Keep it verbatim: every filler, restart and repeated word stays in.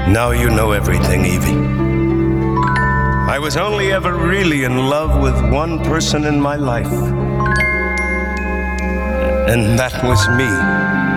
Now you know everything, Evie. I was only ever really in love with one person in my life. And that was me.